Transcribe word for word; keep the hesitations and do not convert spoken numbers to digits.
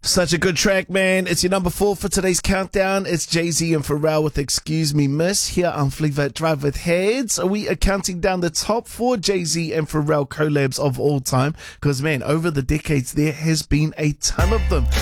Such a good track, man. It's your number four for today's countdown. It's Jay-Z and Pharrell with Excuse Me Miss here on Fleetwood Drive with Heads. We are counting down the top four Jay-Z and Pharrell collabs of all time because, man, over the decades there has been a ton of them.